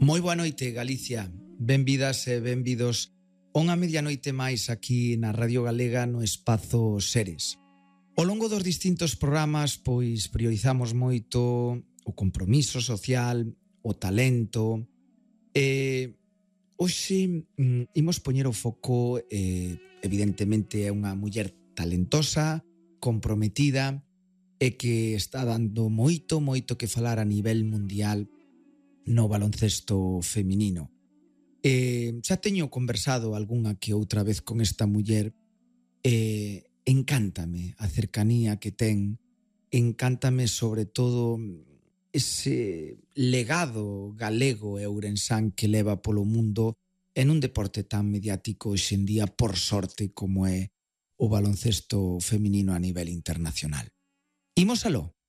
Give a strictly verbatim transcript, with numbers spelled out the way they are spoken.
Moi boa noite, Galicia. Benvidas e benvidos unha medianoite máis aquí na Radio Galega no espazo Seres. Ao longo dos distintos programas, pois priorizamos moito o compromiso social, o talento, e hoxe mm, imos poñer o foco, eh, evidentemente é unha muller talentosa, comprometida e que está dando moito, moito que falar a nivel mundial no baloncesto feminino. Eh, xa teño conversado algunha que outra vez con esta muller e eh, encántame a cercanía que ten, encántame sobre todo ese legado galego e ourensán que leva polo mundo en un deporte tan mediático hoxe en día, por sorte, como é o baloncesto feminino a nivel internacional. Imos aló.